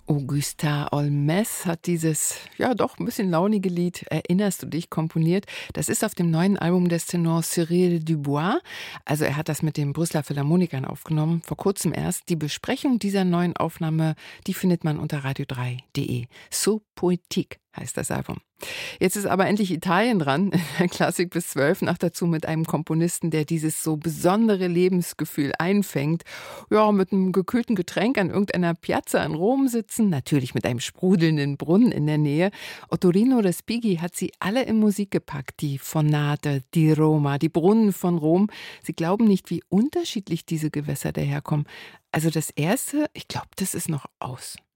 Augustin Olmes hat dieses, ja doch ein bisschen launige Lied „Erinnerst du dich?" komponiert. Das ist auf dem neuen Album des Tenors Cyril Dubois. Also er hat das mit den Brüsseler Philharmonikern aufgenommen, vor kurzem erst. Die Besprechung dieser neuen Aufnahme, die findet man unter radio3.de. So Poetique heißt das Album. Jetzt ist aber endlich Italien dran, in der Klassik bis 12, noch dazu mit einem Komponisten, der dieses so besondere Lebensgefühl einfängt. Ja, mit einem gekühlten Getränk an irgendeiner Piazza in Rom sitzen, natürlich mit einem sprudelnden Brunnen in der Nähe. Ottorino Respighi hat sie alle in Musik gepackt, die Fonate di Roma, die Brunnen von Rom. Sie glauben nicht, wie unterschiedlich diese Gewässer daherkommen. Also das Erste, ich glaube, das ist noch aus.